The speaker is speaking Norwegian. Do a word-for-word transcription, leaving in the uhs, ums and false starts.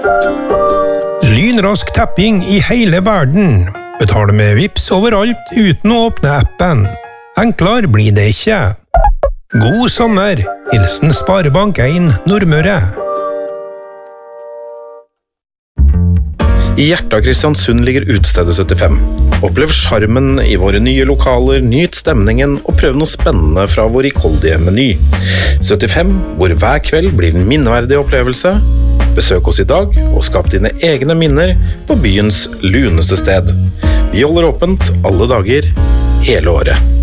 Lynrask tapping i hele verden. Betal med Vipps overalt uten å åpne appen. Enklere blir det ikke. God sommer! Hilsen Sparebank en Nordmøre. I hjertet av Kristiansund ligger Utestedet syttifem. Opplev charmen i våre nye lokaler, nyt stemningen og prøv noe spennende fra vår rikholdige meny. syttifem, hvor hver kveld blir en minneverdig opplevelse. Besøk oss i dag og skap dine egne minner på byens luneste sted. Vi holder åpent alle dager, hele året.